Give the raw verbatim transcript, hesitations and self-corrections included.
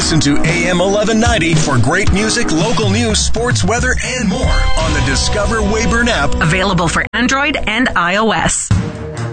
Listen to A M eleven ninety for great music, local news, sports, weather, and more on the Discover Wayburn app. Available for Android and iOS.